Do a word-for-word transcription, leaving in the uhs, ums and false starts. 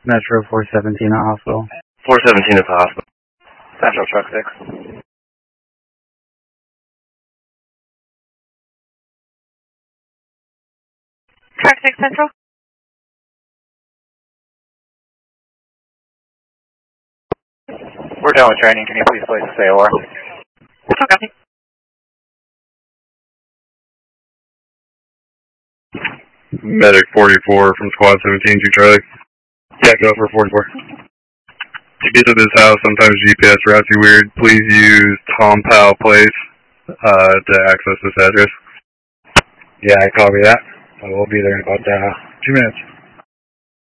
Metro four seventeen at hospital. four seventeen at the hospital. Central truck six. Truck six Central. We're done with training. Can you please place a S A O R? Okay. Medic forty-four from Squad seventeen to Charlie. Yeah, go for forty-four. To get to this house, sometimes G P S routes you weird. Please use Tom Powell Place uh, to access this address. Yeah, I copy that. I will be there in about uh, two minutes.